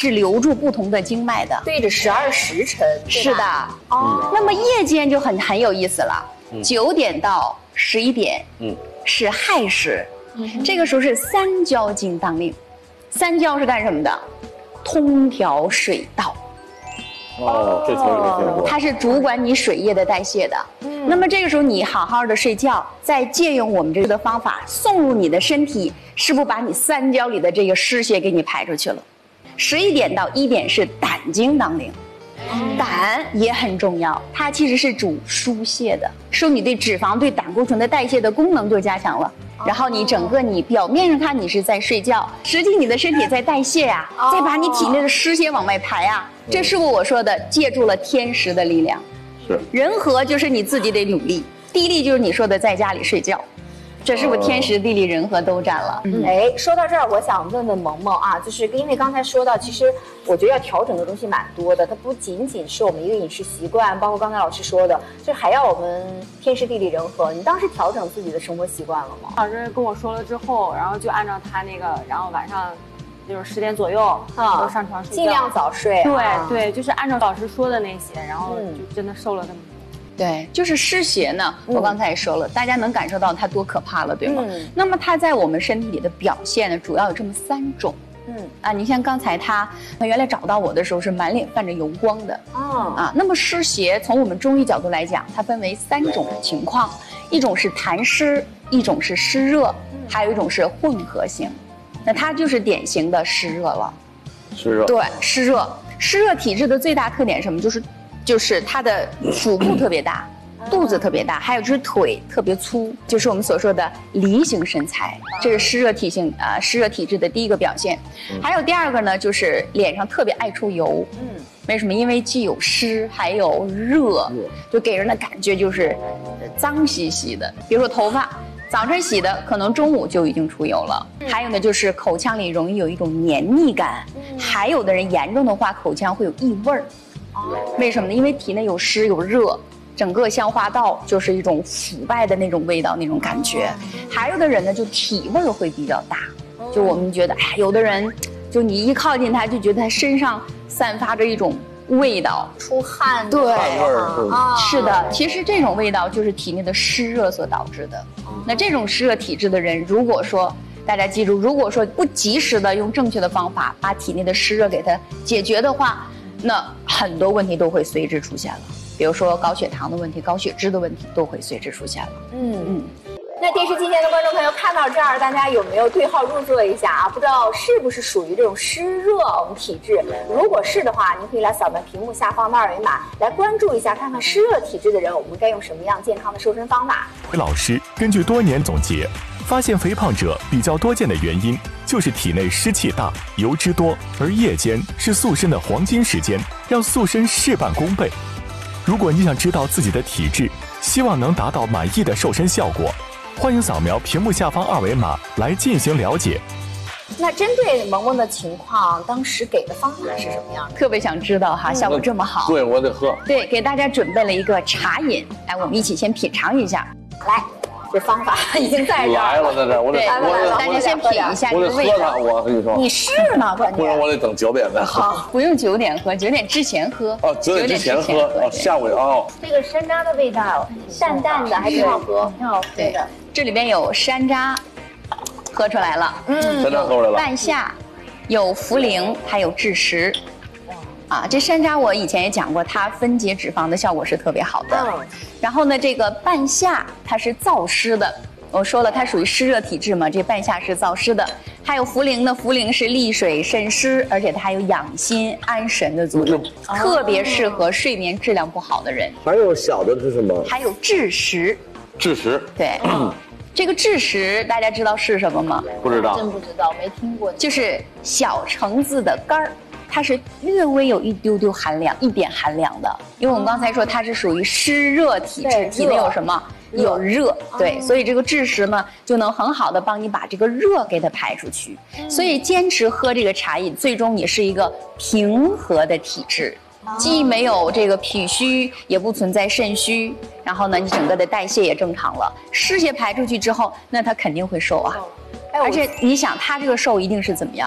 是留住不同的经脉的， 对着12时辰。 是的。那么夜间就很有意思了，9点到11点，是亥时，这个时候是三焦经当令。三焦是干什么的？通调水道。 这词儿没听过。 它是主管你水液的代谢的。那么这个时候你好好的睡觉，再借用我们这个的方法送入你的身体，是不是把你三焦里的这个湿邪给你排出去了？11点到1点是胆经当令。胆也很重要，它其实是主疏泄的，说你对脂肪、对胆固醇的代谢的功能就加强了。然后你整个你表面上看你是在睡觉，实际你的身体在代谢呀，再把你体内的湿邪往外排啊。这是不是我说的借助了天时的力量？ 是。 人和就是你自己得努力，地利就是你说的在家里睡觉。这是不是天时地利人和都占了？ 说到这儿，我想问问萌萌啊，就是因为刚才说到，其实我觉得要调整的东西蛮多的，它不仅仅是我们一个饮食习惯，包括刚才老师说的，就还要我们天时地利人和。你当时调整自己的生活习惯了吗？ 老师跟我说了之后，然后就按照他那个，然后晚上就是10点左右都上床睡觉， 尽量早睡。 对，就是按照老师说的那些，然后就真的瘦了这么多。 对，就是湿邪呢，我刚才也说了，大家能感受到它多可怕了，对吗？那么它在我们身体里的表现呢，主要有这么3种。你像刚才他原来找到我的时候是满脸泛着油光的。那么湿邪从我们中医角度来讲，它分为3种情况，一种是痰湿，一种是湿热，还有一种是混合型。那它就是典型的湿热了。 湿热。 对，湿热。湿热体质的最大特点是什么？就是它的腹部特别大，肚子特别大，还有就是腿特别粗，就是我们所说的梨形身材，这是湿热体质的第一个表现。还有第二个呢，就是脸上特别爱出油。为什么？因为既有湿还有热，就给人的感觉就是脏兮兮的。比如说头发，早晨洗的，可能中午就已经出油了。还有呢，就是口腔里容易有一种黏腻感，还有的人严重的话，口腔会有异味儿。为什么呢？因为体内有湿有热，整个消化道就是一种腐败的那种味道，那种感觉。还有的人呢，就体味会比较大，就我们觉得，有的人就你一靠近他，就觉得他身上散发着一种味道， 出汗。 对， 汗味儿。 是的，其实这种味道就是体内的湿热所导致的。那这种湿热体质的人，如果说大家记住，如果说不及时的用正确的方法把体内的湿热给它解决的话，那很多问题都会随之出现了，比如说高血糖的问题、高血脂的问题都会随之出现了。 那电视机前的观众朋友看到这儿，大家有没有对号入座一下啊？不知道是不是属于这种湿热我们体质？如果是的话，您可以来扫描屏幕下方的2维码，来关注一下，看看湿热体质的人，我们该用什么样健康的瘦身方法。 老师根据多年总结，发现肥胖者比较多见的原因就是体内湿气大、油脂多，而夜间是塑身的黄金时间，要塑身事半功倍。如果你想知道自己的体质，希望能达到满意的瘦身效果，欢迎扫描屏幕下方2维码来进行了解。 那针对萌萌的情况，当时给的方法是什么样的？ 特别想知道哈，效果这么好。 对，我得喝。 对，给大家准备了一个茶饮，来，我们一起先品尝一下。 来，这方法已经在这儿来了，在这儿，我得大家先品一下这个味道。 我跟你说， 你试呢，关键。 不然我得等9点再喝。 不用9点喝，9点之前喝。 9点之前喝。下午这个山楂的味道，淡淡的，还挺好喝，挺好喝的。 这里边有山楂，喝出来了。 山楂喝出来了。 半夏，有茯苓，还有枳实。这山楂我以前也讲过，它分解脂肪的效果是特别好的。然后呢，这个半夏它是燥湿的，我说了它属于湿热体质嘛，这半夏是燥湿的。还有茯苓呢，茯苓是利水渗湿，而且它还有养心安神的作用，特别适合睡眠质量不好的人。 还有小的是什么？ 还有枳实。 枳实。 对。这个枳实大家知道是什么吗？ 不知道。 真不知道，没听过。 就是小橙子的干儿。它是略微有一丢丢寒凉，一点寒凉的，因为我们刚才说它是属于湿热体质，体内有什么？有热，对，所以这个枳实呢就能很好的帮你把这个热给它排出去。所以坚持喝这个茶饮，最终你是一个平和的体质，既没有这个脾虚，也不存在肾虚，然后呢，你整个的代谢也正常了，湿邪排出去之后，那它肯定会瘦啊。而且你想，它这个瘦一定是怎么样？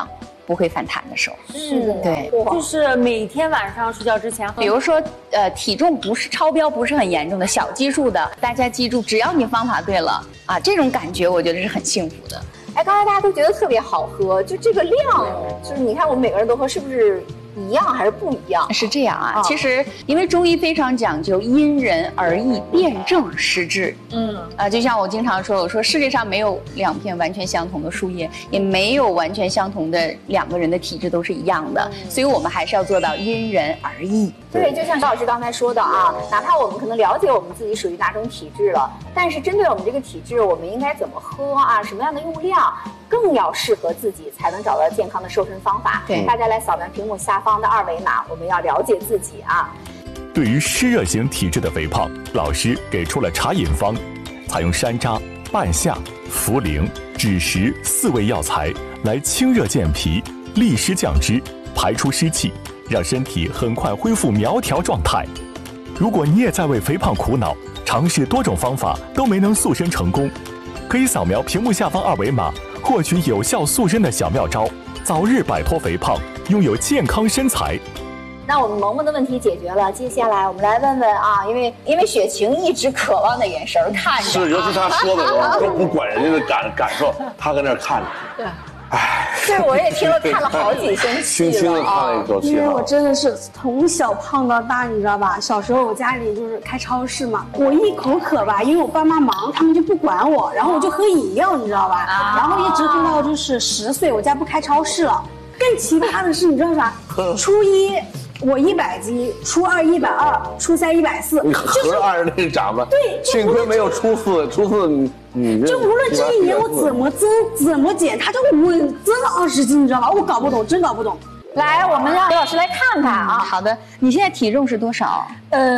不会反弹的时候。 是的， 对， 就是每天晚上睡觉之前， 比如说体重不是超标，不是很严重的小基数的，大家记住，只要你方法对了啊，这种感觉我觉得是很幸福的。 哎，刚才大家都觉得特别好喝，就这个量，就是你看我们每个人都喝，是不是一样还是不一样？ 是这样啊，其实因为中医非常讲究因人而异，辨证施治。就像我经常说，我说世界上没有2片完全相同的树叶，也没有完全相同的2个人的体质都是一样的，所以我们还是要做到因人而异。 对，就像高老师刚才说的啊，哪怕我们可能了解我们自己属于哪种体质了，但是针对我们这个体质，我们应该怎么喝啊，什么样的用量，更要适合自己，才能找到健康的瘦身方法。 对， 大家来扫描屏幕下方的2维码，我们要了解自己啊。 对于湿热型体质的肥胖，老师给出了茶饮方，采用山楂、半夏、茯苓、枳实4味药材来清热健脾、利湿降脂、排出湿气，让身体很快恢复苗条状态。如果你也在为肥胖苦恼，尝试多种方法都没能塑身成功，可以扫描屏幕下方2维码，获取有效塑身的小妙招，早日摆脱肥胖，拥有健康身材。 那我们萌萌的问题解决了，接下来我们来问问啊，因为雪晴一直渴望的眼神看着， 是，尤其他说的都不管人家的感受，他搁那儿看着。 对。这我也听了看了好几星期了， 轻轻的叹了一口气。 因为我真的是从小胖到大，你知道吧？小时候我家里就是开超市嘛，我一口渴吧，因为我爸妈忙，他们就不管我，然后我就喝饮料，你知道吧？然后一直喝到就是10岁，我家不开超市了。更奇葩的是，你知道啥？初一我100斤，初2 120，初3 140， 你合着按着那个长吧。 对， 幸亏没有初四你就无论这一年我怎么增怎么减，他就稳增了20斤，你知道吧？我搞不懂，真搞不懂。 来，我们让刘老师来看看啊。 好的，你现在体重是多少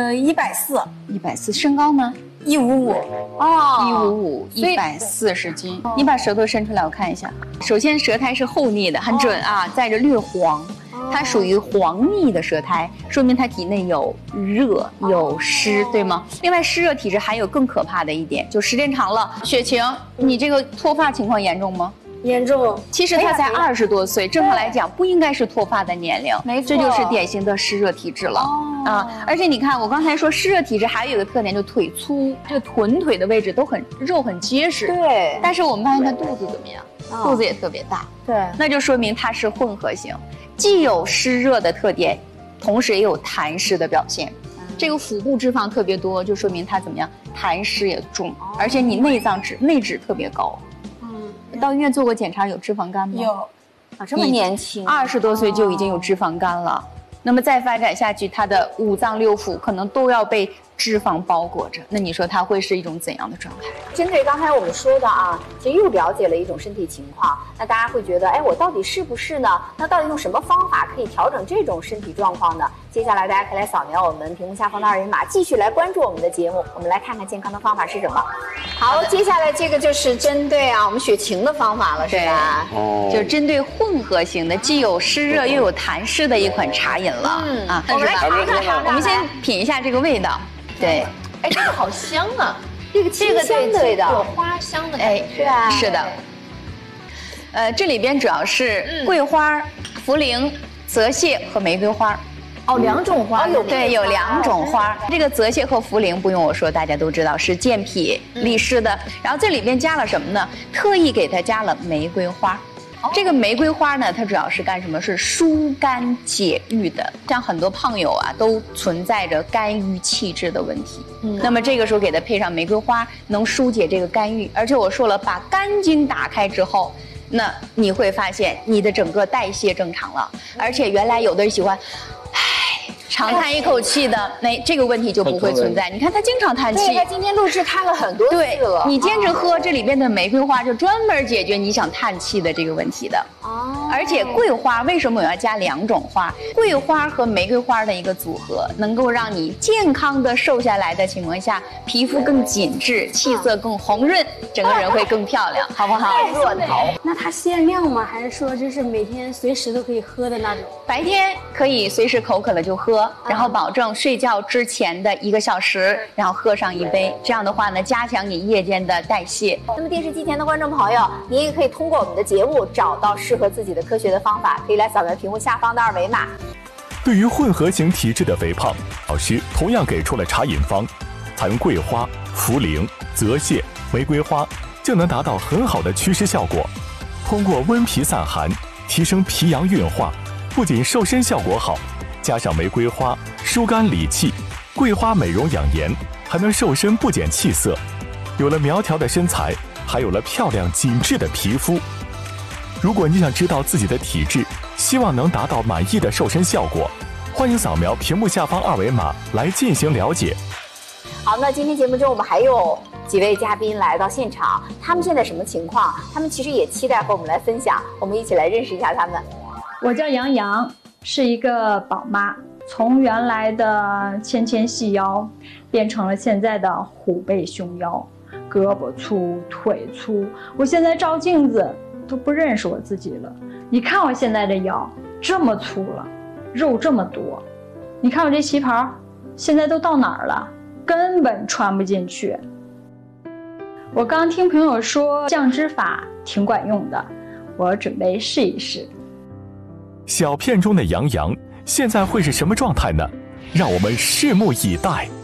？140， 身高呢 ？155。 哦，155，140斤。你把舌头伸出来，我看一下。首先，舌苔是厚腻的，很准啊，带着略黄。它属于黄腻的舌苔，说明它体内有热有湿，对吗？另外，湿热体质还有更可怕的一点，就时间长了。雪晴，你这个脱发情况严重吗？ 严重。 其实他才20多岁，正常来讲不应该是脱发的年龄， 没错， 这就是典型的湿热体质了。而且你看，我刚才说湿热体质还有一个特点，就腿粗，这个臀腿的位置都很肉很结实。 对。 但是我们发现他肚子怎么样？肚子也特别大。 对。 那就说明它是混合型，既有湿热的特点，同时也有痰湿的表现。这个腹部脂肪特别多，就说明它怎么样？痰湿也重，而且你内脂特别高。到医院做过检查，有脂肪肝吗？ 有。 啊，这么年轻 ，20多岁就已经有脂肪肝了。那么再发展下去，他的5脏6腑可能都要被脂肪包裹着。那你说它会是一种怎样的状态？ 针对刚才我们说的啊，其实又了解了一种身体情况。那大家会觉得，哎，我到底是不是呢？那到底用什么方法可以调整这种身体状况呢？接下来大家可以来扫描我们屏幕下方的2维码，继续来关注我们的节目。我们来看看健康的方法是什么。好，接下来这个就是针对我们雪晴的方法了，是吧？ 就是针对混合型的，既有湿热又有痰湿的一款茶饮了。 我们来尝尝， 我们先品一下这个味道。对， 哎，这个好香啊！ 这个清香的味道， 有花香的感觉， 是吧？ 是的。这里边主要是桂花、茯苓、泽泻和玫瑰花。 2种花， 对，有2种花。这个泽泻和茯苓不用我说，大家都知道是健脾利湿的。然后这里边加了什么呢？特意给它加了玫瑰花。这个玫瑰花呢，它主要是干什么？是疏肝解郁的。像很多胖友都存在着肝郁气滞的问题。那么这个时候给它配上玫瑰花，能疏解这个肝郁。而且我说了，把肝经打开之后，那你会发现你的整个代谢正常了。而且原来有的人喜欢长叹一口气的，这个问题就不会存在。你看他经常叹气， 对，他今天录制看了很多次了。 你坚持喝这里边的玫瑰花，就专门解决你想叹气的这个问题的。而且桂花为什么我要加2种花？桂花和玫瑰花的一个组合，能够让你健康的瘦下来的情况下，皮肤更紧致，气色更红润，整个人会更漂亮，好不好？ 热头。 那它限量吗？还是说就是每天随时都可以喝的那种？ 白天可以随时口渴了就喝，然后保证睡觉之前的1个小时，然后喝上1杯。这样的话呢，加强你夜间的代谢。 那么电视机前的观众朋友，您也可以通过我们的节目找到适合自己的科学的方法，可以来扫描屏幕下方的2维码。 对于混合型体质的肥胖，老师同样给出了茶饮方，采用桂花、茯苓、泽泻、玫瑰花，就能达到很好的祛湿效果。通过温脾散寒，提升脾阳运化，不仅瘦身效果好，加上玫瑰花疏肝理气，桂花美容养颜，还能瘦身不减气色。有了苗条的身材，还有了漂亮紧致的皮肤。如果你想知道自己的体质，希望能达到满意的瘦身效果，欢迎扫描屏幕下方2维码来进行了解。 好，那今天节目中我们还有几位嘉宾来到现场，他们现在什么情况？他们其实也期待和我们来分享，我们一起来认识一下他们。 我叫杨洋，是一个宝妈，从原来的纤纤细腰变成了现在的虎背熊腰，胳膊粗腿粗，我现在照镜子都不认识我自己了。你看我现在的腰这么粗了，肉这么多，你看我这旗袍现在都到哪儿了，根本穿不进去。我刚听朋友说降脂法挺管用的，我准备试一试。 小片中的杨洋现在会是什么状态呢？让我们拭目以待。